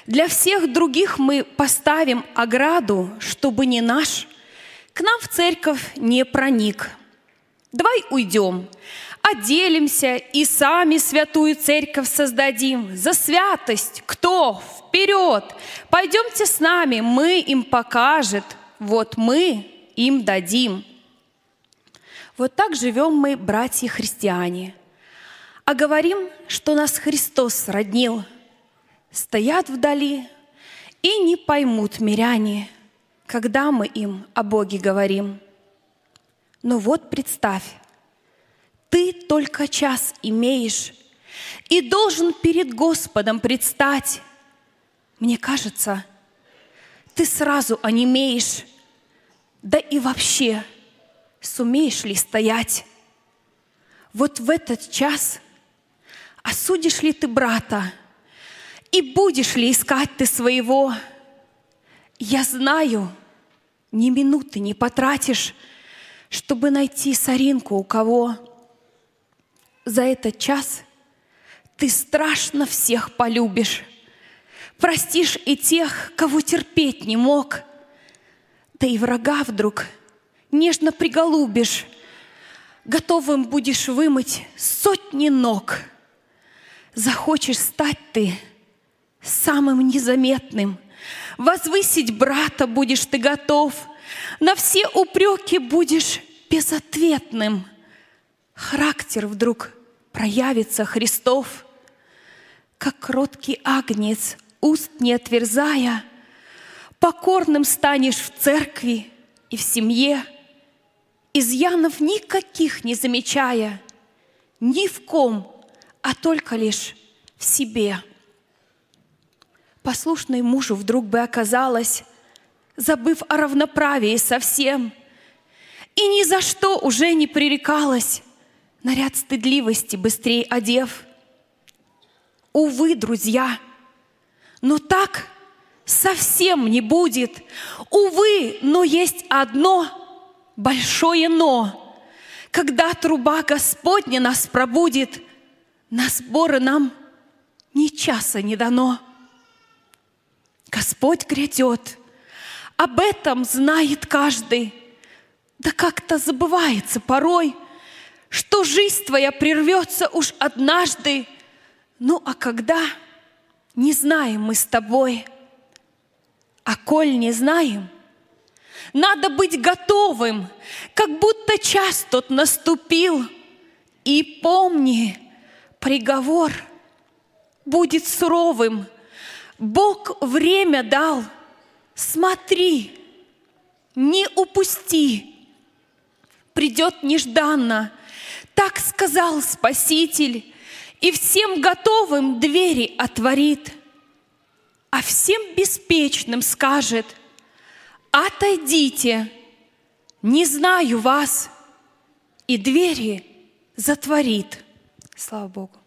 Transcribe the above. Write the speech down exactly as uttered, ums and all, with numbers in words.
Для всех других мы поставим ограду, чтобы не наш к нам в церковь не проник. Давай уйдем, отделимся и сами святую церковь создадим. За святость кто? Вперед! Пойдемте с нами, мы им покажет, вот мы им дадим. Вот так живем мы, братья-христиане, а говорим, что нас Христос роднил. Стоят вдали и не поймут миряне, когда мы им о Боге говорим. Но вот представь, ты только час имеешь и должен перед Господом предстать. Мне кажется, ты сразу онемеешь, да и вообще сумеешь ли стоять? Вот в этот час осудишь ли ты брата, и будешь ли искать ты своего? Я знаю, ни минуты не потратишь, чтобы найти соринку у кого. За этот час ты страшно всех полюбишь, простишь и тех, кого терпеть не мог, да и врага вдруг нежно приголубишь, готовым будешь вымыть сотни ног. Захочешь стать ты самым незаметным, возвысить брата будешь ты готов, на все упреки будешь безответным. Характер вдруг проявится Христов, как кроткий агнец, уст не отверзая, покорным станешь в церкви и в семье, изъянов никаких не замечая, ни в ком, а только лишь в себе. Послушной мужу вдруг бы оказалось, забыв о равноправии совсем, и ни за что уже не пререкалась, наряд стыдливости быстрее одев. Увы, друзья, но так совсем не будет. Увы, но есть одно большое «но». Когда труба Господня нас пробудит, на сборы нам ни часа не дано. Господь грядет, об этом знает каждый, да как-то забывается порой, что жизнь твоя прервется уж однажды. Ну а когда, не знаем мы с тобой, а коль не знаем, надо быть готовым, как будто час тот наступил. И помни, приговор будет суровым. Бог время дал, смотри, не упусти. Придет нежданно, так сказал Спаситель, и всем готовым двери отворит, а всем беспечным скажет: отойдите, не знаю вас, и двери затворит. Слава Богу.